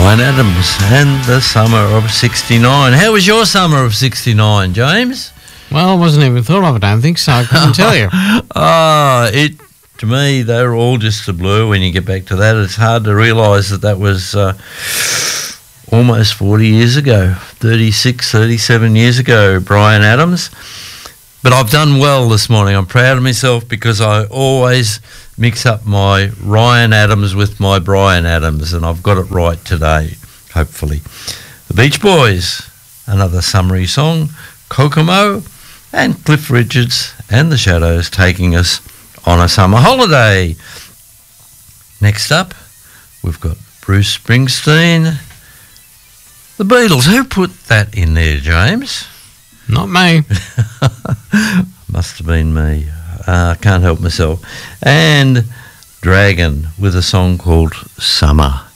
Bryan Adams and the summer of 69. How was your summer of 69, James? Well, I wasn't even thought of it, I don't think, so I couldn't tell you. To me, they were all just a blur when you get back to that. It's hard to realise that was almost 40 years ago, 36, 37 years ago, Bryan Adams. But I've done well this morning. I'm proud of myself because I always mix up my Ryan Adams with my Bryan Adams, and I've got it right today, hopefully. The Beach Boys, another summery song, Kokomo, and Cliff Richards and the Shadows taking us on a summer holiday. Next up, we've got Bruce Springsteen, the Beatles. Who put that in there, James? Not me. Must have been me. I can't help myself. And Dragon with a song called Summer.